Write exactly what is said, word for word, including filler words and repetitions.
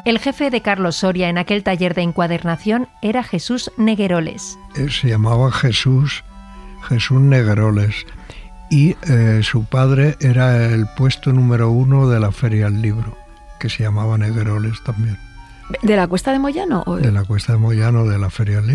El jefe de Carlos Soria en aquel taller de encuadernación era Jesús Negueroles. Se llamaba Jesús, Jesús Negueroles, y eh, su padre era el puesto número uno de la Feria del Libro, que se llamaba Negueroles también. ¿De la Cuesta de Moyano? ¿O? De la Cuesta de Moyano, de la Feria del Libro.